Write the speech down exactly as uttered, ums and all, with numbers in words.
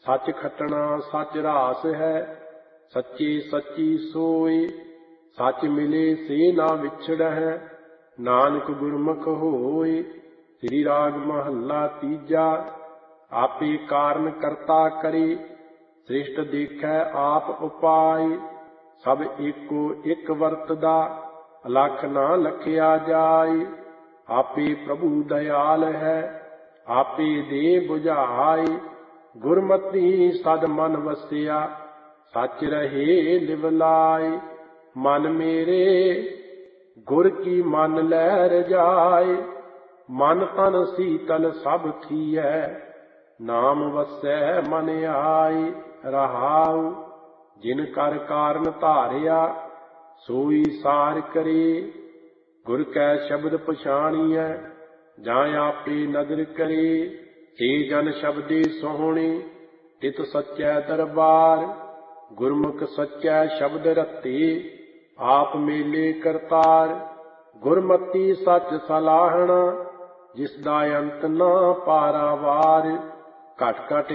सच खटना सच रास है, सच्चे सच्ची सोई। सच मिले से ना विछड़ह, नानक गुरमुख होय। श्री राग महला तीजा। आपे कारण करता करे, सृष्ट देखै आप उपाय। सब एको एक वरतदा, अलख ना लखिया जाय। आपे प्रभु दयाल है, आपे दे बुझाय। गुरमति सद मन वसिया, सच रहे लिवलाय। मन मेरे गुर की मन लै रजाय। मन तन शीतल सब थियै, नाम वसै मन आय। रहाउ जिन कर कारण धारिया, सोई सार करे। गुर कै शब्द पछाणिਐ, ਜਾਂ आपे नदर करे। ते जन शब्दे सोहणे, तित सच्चै दरबार। गुरमुख सच्चै शब्द रते, आप मेले करतार। गुरमति सच सलाहना, जिसदा अंत ना पारावार। घट घट